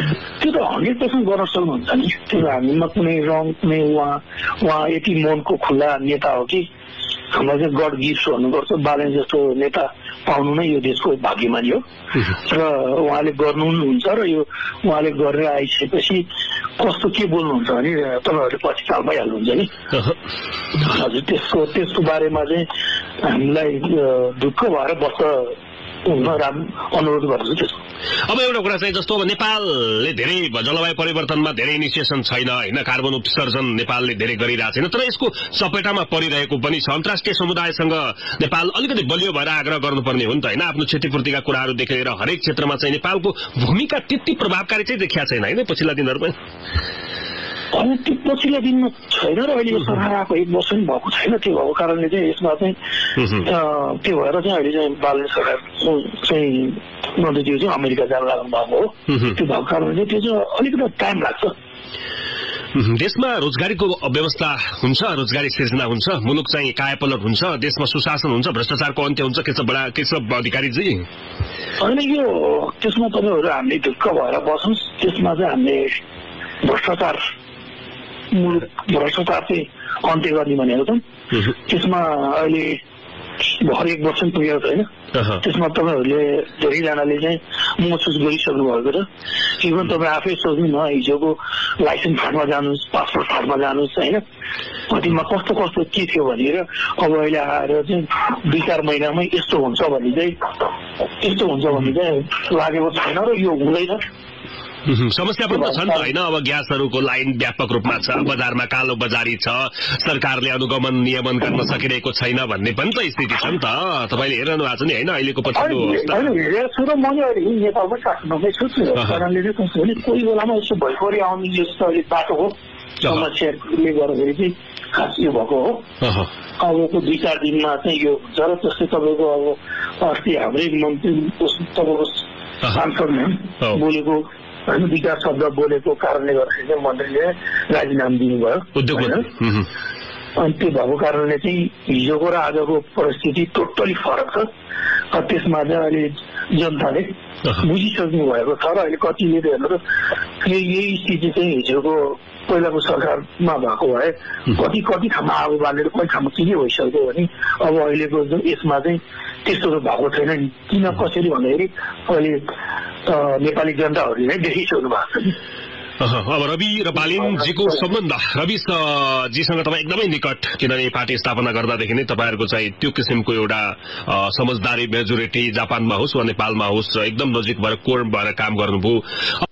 त्यो त 100% गर्न सक्नुहुन्छ नि। त्यो हामीमा कुनै रङ कुनै उहाँ यति मनको खुल्ला नेता हो कि हामीलाई चाहिँ गड गिफ्ट भन्नुपर्छ। बालेन जस्तो नेता पाउनु नै यो देशको भाग्यमानी हो र उहाँले गर्नुहुन्छ र यो उहाँले गरेर आइसकेपछि कस्तो के बोल्नुहुन्छ भने तपाईँहरूले पछि चाल पाइहाल्नुहुन्छ नि। हजुर त्यसको बारेमा चाहिँ हामीलाई ढुक्क भएर बस्छ अनुरोध गर्छु त्यसको। अब एउटा कुरा चाहिँ जस्तो अब नेपालले धेरै जलवायु परिवर्तनमा धेरै इनिसिएसन छैन होइन, कार्बन उत्सर्जन नेपालले धेरै गरिरहेको छैन, तर यसको चपेटामा परिरहेको पनि छ। अन्तर्राष्ट्रिय समुदायसँग नेपाल अलिकति बलियो भएर आग्रह गर्नुपर्ने हो नि त होइन। आफ्नो क्षतिपूर्तिका कुराहरूदेखि लिएर हरेक क्षेत्रमा चाहिँ नेपालको भूमिका त्यति प्रभावकारी चाहिँ देखिया छैन होइन पछिल्ला दिनहरूमा। अनि त्यो पछिल्लो दिनमा छैन र अहिले यो सरकार आएको 1 वर्ष पनि भएको छैन। त्यो भएको कारणले चाहिँ यसमा चाहिँ त्यो भएर चाहिँ अहिले चाहिँ बालेन सरकार चाहिँ नन्दीज्यू चाहिँ अमेरिका जान लाग्नु भएको हो। त्यो भएको कारणले चाहिँ त्यो चाहिँ अलिकति टाइम लाग्छ। देशमा रोजगारीको व्यवस्था हुन्छ, रोजगारी सिर्जना हुन्छ, मुलुक चाहिँ कायापलट हुन्छ, देशमा सुशासन हुन्छ, भ्रष्टाचारको अन्त्य हुन्छ, के छ अधिकारीजी? होइन यो त्यसमा तपाईँहरू हामीले ढुक्क भएर बसौँ। त्यसमा चाहिँ हामीले भ्रष्टाचार चाहिँ अन्त्य गर्ने भनेको छौँ। त्यसमा अहिले भर 1 वर्ष पनि पुगेको छैन। त्यसमा तपाईँहरूले धेरैजनाले चाहिँ महसुस गरिसक्नु भएको छ। इभन तपाईँ आफै सोच्नु न, हिजोको लाइसेन्स फाटमा जानुहोस्, पासपोर्ट फाटमा जानुहोस् होइन, कतिमा कस्तो कस्तो के थियो भनेर अब अहिले आएर चाहिँ 2-4 महिनामै यस्तो हुन्छ भने चाहिँ लागेको छैन र यो हुँदैन। समस्या पनि त छ नि त होइन। अब ग्यासहरूको लाइन व्यापक रूपमा छ, बजारमा कालो बजारी छ, सरकारले अनुगमन नियमन गर्न सकिरहेको छैन भन्ने पनि त स्थिति छ नि त। तपाईँले हेरिरहनु भएको छ नि होइन अहिलेको पछिल्लो अवस्था। हेर्छु र मैले अहिले नेपालमै काठमाडौँमै छु। कारणले चाहिँ कस्तो भने कोही बेलामा यसो भइपरि आउने जस्तो अहिले बाटोको समस्याले गर्दाखेरि चाहिँ खास यो भएको हो। अबको 2-4 दिनमा चाहिँ यो हुन्छ र जस्तै तपाईँको अब अस्ति हाम्रै मन्त्री तपाईँको सांसदले बोलेको होइन, 2-4 शब्द बोलेको कारणले गर्दाखेरि चाहिँ मन्त्रीले राजीनामा दिनुभयो होइन। अनि त्यो भएको कारणले चाहिँ हिजोको र आजको परिस्थिति टोटली फरक छ। त्यसमा चाहिँ अहिले जनताले बुझिसक्नु भएको छ र अहिले कतिले हेर्नु त यही स्थिति चाहिँ हिजोको पहिलाको सरकारमा भएको भए कति ठाउँमा आगो बालेर कति ठाउँमा के भइसक्यो भने अब अहिलेको यसमा चाहिँ त्यस्तो त भएको छैन नि। किन कसरी भन्दाखेरि अहिले नेपाली जनताहरूले नै देखिसक्नु भएको छ। अब रवि र बालेनजीको सम्बन्ध, रवि जीसँग तपाईँ एकदमै निकट, किनभने पार्टी स्थापना गर्दादेखि नै तपाईँहरूको चाहिँ त्यो किसिमको एउटा समझदारी मेजोरिटी जापानमा होस् वा नेपालमा होस् एकदम नजिक भएर कोर भएर काम गर्नुभयो।